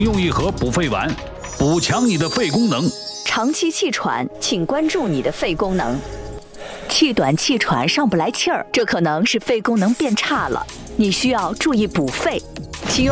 用一盒补肺丸，补强你的肺功能。 长期气喘，请关注你的肺功能。气短气喘上不来气儿，这可能是肺功能变差了，你需要注意补肺。